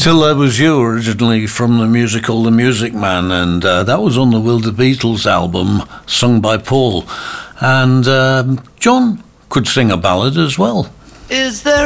Till There Was You, originally from the musical The Music Man, and that was on the Wilder Beatles album, sung by Paul. And John could sing a ballad as well. Is there